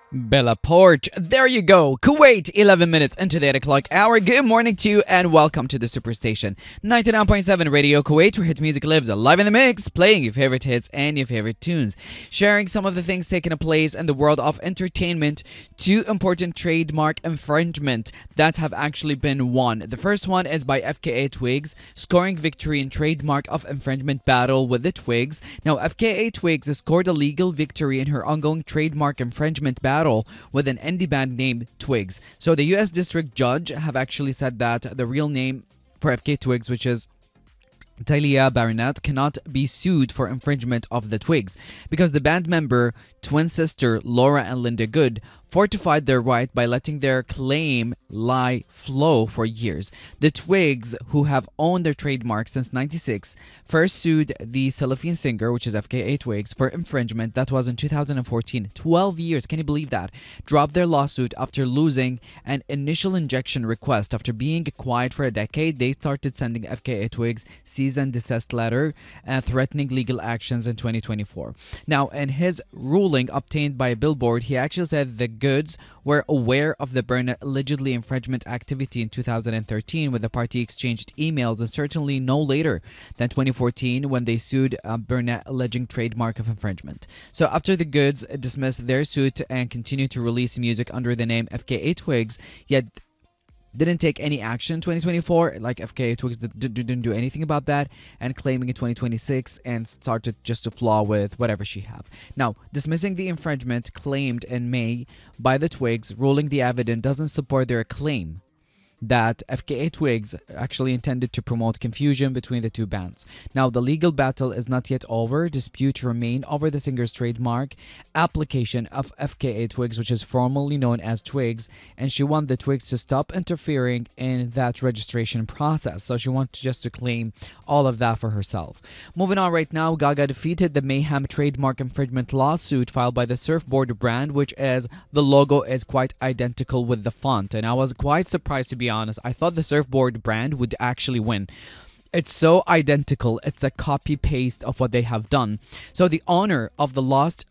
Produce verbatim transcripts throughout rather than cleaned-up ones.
Bella Port. There you go. Kuwait, eleven minutes into the eight o'clock hour. Good morning to you and welcome to the Superstation. ninety-nine point seven Radio Kuwait, where hits music lives live in the mix, playing your favorite hits and your favorite tunes. Sharing some of the things taking place in the world of entertainment. Two important trademark infringement that have actually been won. The first one is by F K A Twigs, scoring victory in trademark of infringement battle with the Twigs. Now, F K A Twigs scored a legal victory in her ongoing trademark infringement battle with an indie band named Twigs. So the U S District Judge have actually said that the real name for F K Twigs, which is Talia Baronet, cannot be sued for infringement of the Twigs because the band member, twin sister Laura and Linda Good, fortified their right by letting their claim lie flow for years. The Twigs, who have owned their trademark since ninety-six, first sued the Salafian singer, which is F K A Twigs, for infringement. That was in two thousand fourteen. twelve years, can you believe that? Dropped their lawsuit after losing an initial injection request. After being quiet for a decade, they started sending F K A Twigs cease and desist letter uh, threatening legal actions in twenty twenty-four. Now, in his ruling obtained by Billboard, he actually said the Goods were aware of the Burnett allegedly infringement activity in two thousand thirteen when the party exchanged emails, and certainly no later than twenty fourteen when they sued uh, Burnett alleging trademark of infringement. So after the Goods dismissed their suit and continued to release music under the name F K A Twigs, yet didn't take any action in twenty twenty-four, like F K A Twigs didn't do anything about that, and claiming in twenty twenty-six and started just to flaw with whatever she have. Now, dismissing the infringement claimed in May by the Twigs, ruling the evidence doesn't support their claim that F K A Twigs actually intended to promote confusion between the two bands. Now, the legal battle is not yet over. Disputes remain over the singer's trademark application of F K A Twigs, which is formerly known as Twigs, and she want the Twigs to stop interfering in that registration process. So she wants just to claim all of that for herself. Moving on right now, Gaga defeated the Mayhem trademark infringement lawsuit filed by the Surfboard brand, which is the logo is quite identical with the font, and I was quite surprised, to be honest. I thought the Surfboard brand would actually win. It's so identical. It's a copy paste of what they have done. So the owner of the lost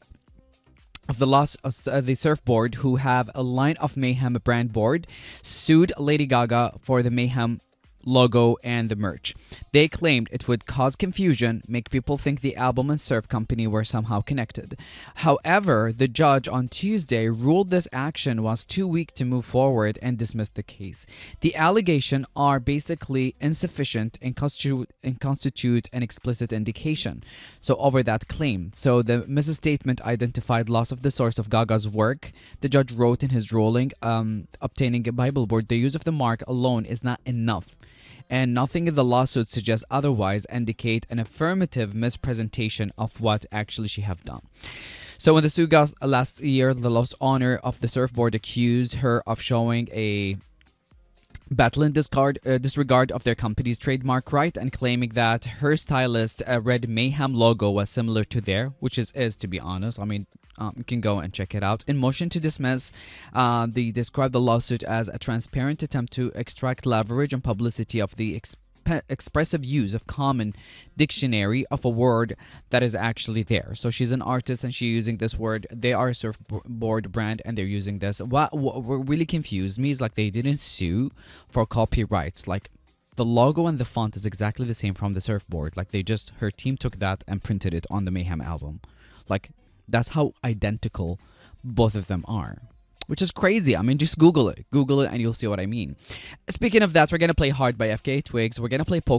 of the lost uh, the Surfboard, who have a line of Mayhem brand board, sued Lady Gaga for the Mayhem logo and the merch. They claimed it would cause confusion, make people think the album and surf company were somehow connected. However, the judge on Tuesday ruled this action was too weak to move forward and dismissed the case. The allegations are basically insufficient and constitute, and constitute an explicit indication so over that claim. So the misstatement identified loss of the source of Gaga's work. The judge wrote in his ruling, um, obtaining a Bible board, the use of the mark alone is not enough, and nothing in the lawsuit suggests otherwise, indicate an affirmative mispresentation of what actually she have done. So when the suit got last year, the lost owner of the Surfboard accused her of showing a battle in discard, uh, disregard of their company's trademark right, and claiming that her stylist uh, read Mayhem logo was similar to their, which is, is to be honest. I mean, um, you can go and check it out. In motion to dismiss, uh, they described the lawsuit as a transparent attempt to extract leverage and publicity of the exp expressive use of common dictionary of a word that is actually there. So she's an artist and she's using this word. They are a Surfboard brand and they're using this. What, what really confused me is like they didn't sue for copyrights. Like the logo and the font is exactly the same from the Surfboard. Like they just, her team took that and printed it on the Mayhem album. Like that's how identical both of them are, which is crazy. I mean, just Google it. Google it and you'll see what I mean. Speaking of that, we're going to play Hard by F K A Twigs. We're going to play Poker